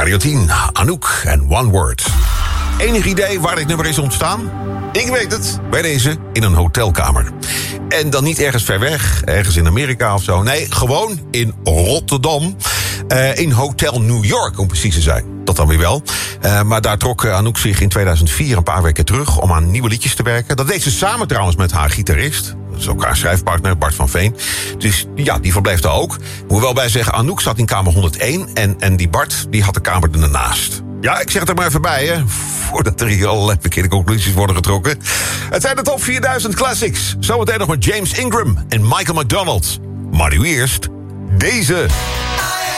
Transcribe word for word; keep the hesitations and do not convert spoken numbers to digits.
Radio tien, Anouk en One Word. Enig idee waar dit nummer is ontstaan? Ik weet het, bij deze in een hotelkamer. En dan niet ergens ver weg, ergens in Amerika of zo. Nee, gewoon in Rotterdam. Uh, in Hotel New York, om precies te zijn. Dat dan weer wel. Uh, maar daar trok Anouk zich in tweeduizend vier een paar weken terug om aan nieuwe liedjes te werken. Dat deed ze samen trouwens met haar gitarist. Dat is ook haar schrijfpartner, Bart van Veen. Dus ja, die verbleef daar ook. Moet wel bij zeggen, Anouk zat in kamer honderdéén... en, en die Bart, die had de kamer ernaast. Ja, ik zeg het er maar even bij, hè. Voordat er hier allerlei verkeerde conclusies worden getrokken. Het zijn de top vierduizend classics. Zometeen nog met James Ingram en Michael McDonald. Maar nu eerst deze...